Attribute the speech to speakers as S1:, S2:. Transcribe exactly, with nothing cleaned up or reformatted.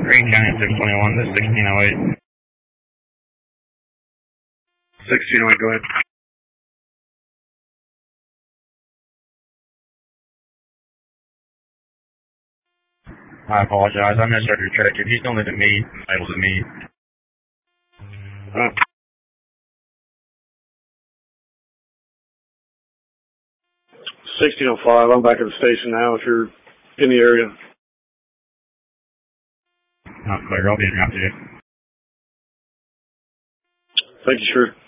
S1: Green County six twenty-one, this is sixteen oh eight.
S2: sixteen oh eight, go ahead.
S1: I apologize, I misheard your check. If he's only to me, labels to me.
S2: Uh, sixteen oh five, I'm back at the station now if you're in the area.
S1: Not clear, I'll be around to you.
S2: Thank you, sure.